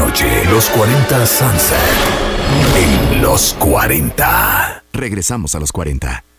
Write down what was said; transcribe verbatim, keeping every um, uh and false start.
noche, los cuarenta Sunset. En los cuarenta. Regresamos a los cuarenta.